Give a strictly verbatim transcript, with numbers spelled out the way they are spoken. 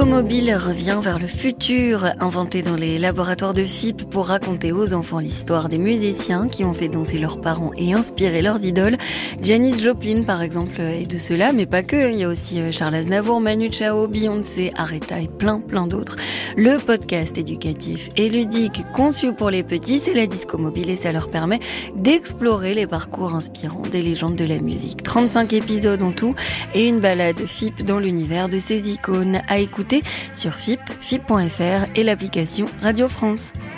Discomobile revient vers le futur, inventé dans les laboratoires de F I P pour raconter aux enfants l'histoire des musiciens qui ont fait danser leurs parents et inspiré leurs idoles. Janis Joplin, par exemple, est de cela, mais pas que. Il y a aussi Charles Aznavour, Manu Chao, Beyoncé, Aretha et plein, plein d'autres. Le podcast éducatif et ludique conçu pour les petits, c'est la Discomobile et ça leur permet d'explorer les parcours inspirants des légendes de la musique. trente-cinq épisodes en tout et une balade F I P dans l'univers de ces icônes à écouter sur F I P, F I P point F R et l'application Radio France.